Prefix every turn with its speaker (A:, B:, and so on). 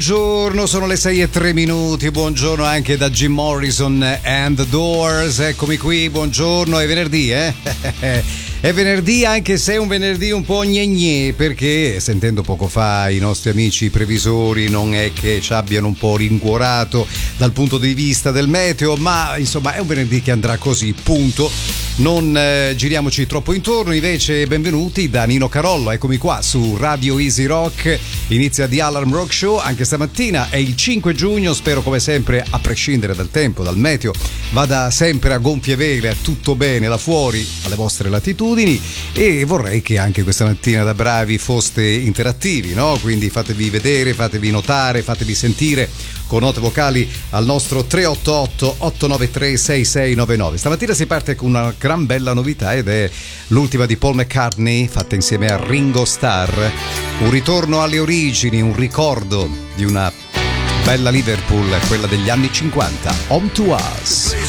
A: Buongiorno, sono le 6:03. Buongiorno anche da Jim Morrison and the Doors. Eccomi qui, buongiorno, è venerdì, eh? È venerdì, anche se è un venerdì un po' gne, perché sentendo poco fa i nostri amici previsori non è che ci abbiano un po' rincuorato dal punto di vista del meteo, ma insomma è un venerdì che andrà così, punto. Non giriamoci troppo intorno, invece benvenuti da Nino Carollo, eccomi qua su Radio Easy Rock, inizia The Alarm Rock Show, anche stamattina è il 5 giugno, spero come sempre, a prescindere dal tempo, dal meteo, vada sempre a gonfie vele, tutto bene là fuori, alle vostre latitudini, e vorrei che anche questa mattina da bravi foste interattivi, no? Quindi fatevi vedere, fatevi notare, fatevi sentire con note vocali al nostro 388 893 6699. Stamattina si parte con una gran bella novità ed è l'ultima di Paul McCartney fatta insieme a Ringo Starr, un ritorno alle origini, un ricordo di una bella Liverpool, quella degli anni 50, Home to Us.